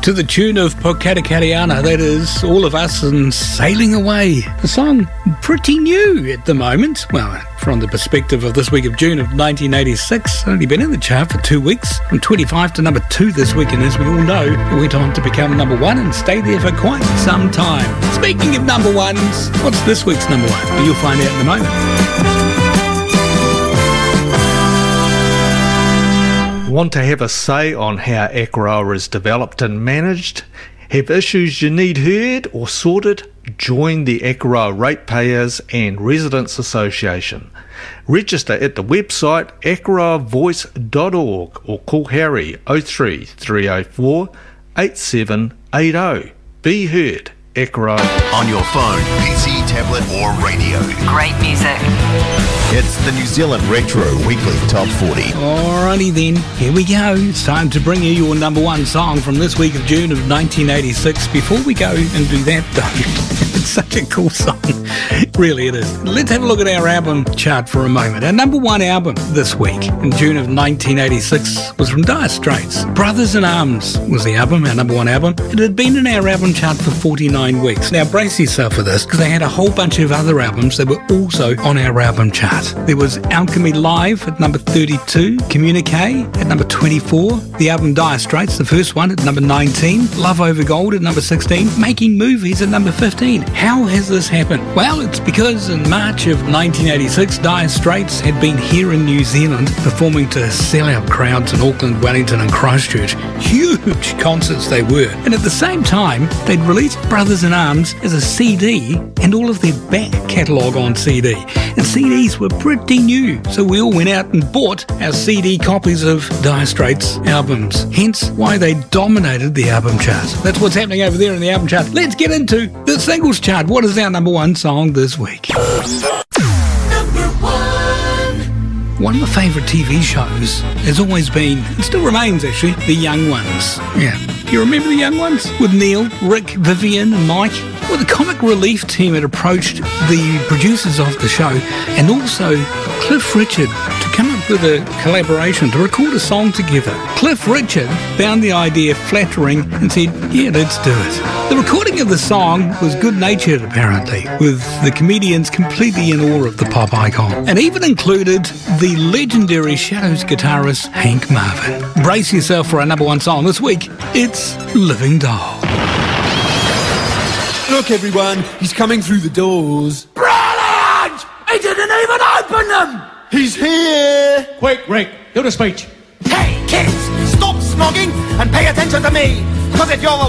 To the tune of Pokatakariana, that is All of Us and Sailing Away. A song pretty new at the moment. Well, from the perspective of this week of June of 1986, only been in the chart for 2 weeks, from 25 to number 2 this week, and as we all know, it went on to become number 1 and stayed there for quite some time. Speaking of number 1s, what's this week's number 1? Well, you'll find out in a moment. Want to have a say on how Akaroa is developed and managed? Have issues you need heard or sorted? Join the Akaroa Ratepayers and Residents Association. Register at the website akaroavoice.org or call Harry 03 304 8780. Be heard, Akaroa. On your phone, PC, tablet or radio. Great music. It's the New Zealand Retro Weekly Top 40. Alrighty then, here we go. It's time to bring you your number 1 song from this week of June of 1986. Before we go and do that though, it's such a cool song. Really it is. Let's have a look at our album chart for a moment. Our number 1 album this week in June of 1986 was from Dire Straits. Brothers in Arms was the album, our number 1 album. It had been in our album chart for 49 weeks. Now brace yourself for this, because they had a whole bunch of other albums that were also on our album chart. There was Alchemy Live at number 32, Communique at number 24, the album Dire Straits, the first one, at number 19, Love Over Gold at number 16, Making Movies at number 15. How has this happened? Well, it's because in March of 1986, Dire Straits had been here in New Zealand performing to sellout crowds in Auckland, Wellington and Christchurch. Huge concerts they were. And at the same time, they'd released Brothers in Arms as a CD and all of their back catalogue on CD. And CDs were pretty new, so we all went out and bought our CD copies of Dire Straits albums. Hence why they dominated the album chart. That's what's happening over there in the album chart. Let's get into the singles chart. What is our number 1 song this week? Number 1. One of my favourite TV shows has always been, and still remains actually, The Young Ones. Yeah. You remember The Young Ones? With Neil, Rick, Vivian and Mike? Well, the comic relief team had approached the producers of the show and also Cliff Richard to come up with a collaboration to record a song together. Cliff Richard found the idea flattering and said, yeah, let's do it. The recording of the song was good-natured, apparently, with the comedians completely in awe of the pop icon, and even included the legendary Shadows guitarist Hank Marvin. Brace yourself for our number 1 song this week. It's Living Doll. Look, everyone, he's coming through the doors. Brilliant! He didn't even open them! He's here! Quick, Rick, do the speech. Hey, kids, stop snogging and pay attention to me. Because if you're a